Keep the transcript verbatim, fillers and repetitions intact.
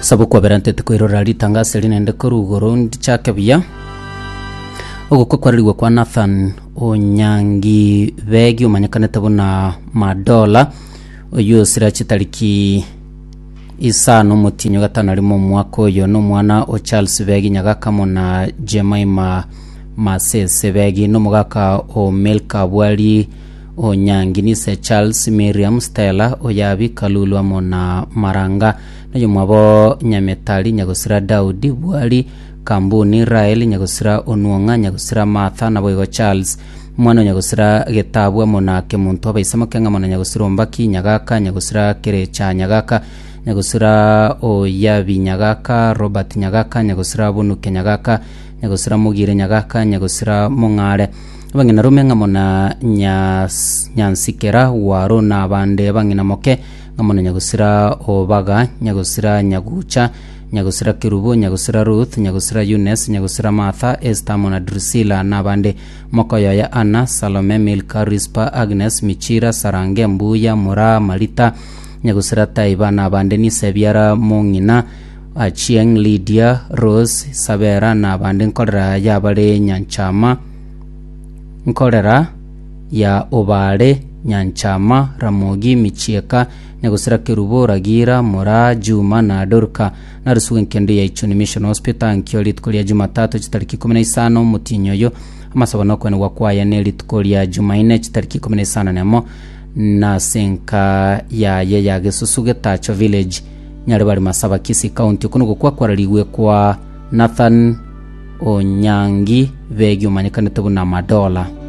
sabu kwa berante tukoirora ritangase rinende kurugoro ndichake bia uguko kwaririwe kwa Nathan Onyangi Begi umanyekanete buna madola uyu sirachi tariki isano mutinyo gatano ari mu mwaka uyu no mwana o Charles Begi nyagaka mona Jemaima Masese Begi no mugaka o Melka Bwali Onyangi ni se Charles Miriam Stella oyabi Kalulu amona Maranga nayo mwabo Nyametali nyagusira Daudi Bwali Kambuni Raeli nyagusira Onuonga nyagusira Martha na boygo Charles mwana nyagusira Getabu amona Kemuntu abaisamo kenga mona nyagusira Mbaki nyagaka nyagusira Kerecha nyagaka nyagusira Oyabi nyagaka Robert nyagaka nyagusira Bunuke nyagaka nyagusira Mugire nyagaka nyagusira Mongare abangina rumenga mona nyas nyansikera waro na bande abangina moke ngamona nyagusira Obaga nyagusira Nyagucha nyagusira Kirubu nyagusira Ruth nyagusira Yunes nyagusira Martha Esther mona Drusilla na bande moko ya Anna Salome Milka Rispa Agnes Michira Sarange Mbuya Mura Marita nyagusira Taiba na bande ni Sebiara Mongina Achieng Lydia Rose Sabera na bande nkorera ya bare Nyanchama nkorera ya Obare Nyanchama Ramogi Michieka nyagusira Kirubo Ragira Mura Juma na Dorka na rusugen kende ya Ichuni Mission Hospital nkioli tukoli ya Jumatatu chitariki kumi na isano mutinyoyo amasabano kwene wakwaya neli tukoli ya Jumaine chitariki kumi na isano nemo na senka ya ye ya Gesusuge Tacho Village nyari bari Masaba Kisi County kuno gukwa kwaraliwe kwa Nathan Onyangi Begi umanyekanete buna madola.